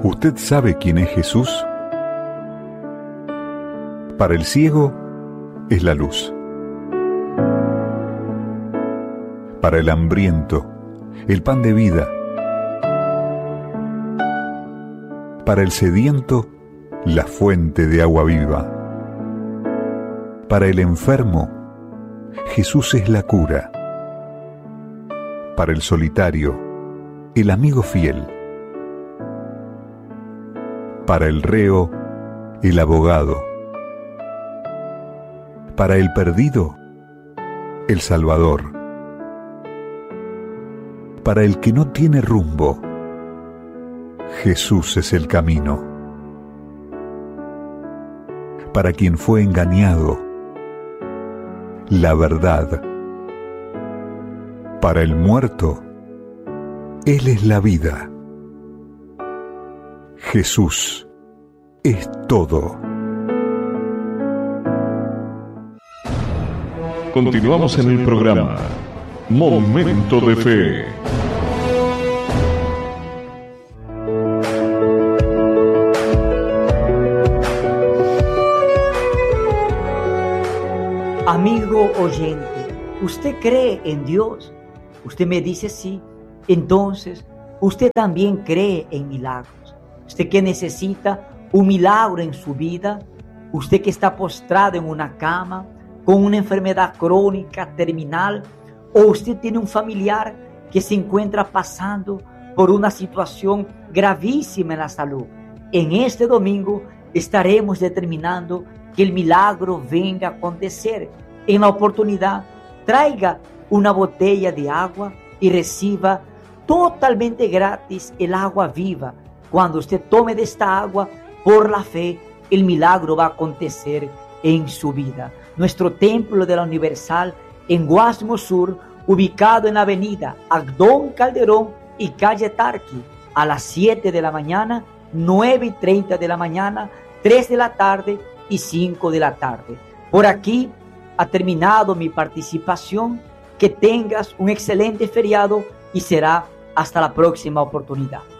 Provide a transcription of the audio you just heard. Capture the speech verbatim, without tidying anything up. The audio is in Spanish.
¿Usted sabe quién es Jesús? Para el ciego es la luz. Para el hambriento, el pan de vida. Para el sediento, la fuente de agua viva. Para el enfermo, Jesús es la cura. Para el solitario, el amigo fiel. Para el reo, el abogado. Para el perdido, el Salvador. Para el que no tiene rumbo, Jesús es el camino. Para quien fue engañado, la verdad. Para el muerto, Él es la vida. Jesús es todo. Continuamos en el programa Momento de Fe. Amigo oyente, ¿usted cree en Dios? Usted me dice sí. Entonces, usted también cree en milagros. Usted que necesita un milagro en su vida, usted que está postrado en una cama, con una enfermedad crónica, terminal, o usted tiene un familiar que se encuentra pasando por una situación gravísima en la salud. En este domingo estaremos determinando que el milagro venga a acontecer. En la oportunidad, traiga una botella de agua y reciba totalmente gratis el agua viva. Cuando usted tome de esta agua, por la fe, el milagro va a acontecer en su vida. Nuestro templo de la Universal en Guasmo Sur, ubicado en la avenida Agdón Calderón y calle Tarqui, a las siete de la mañana, nueve y treinta de la mañana, tres de la tarde y cinco de la tarde. Por aquí ha terminado mi participación. Que tengas un excelente feriado y será hasta la próxima oportunidad.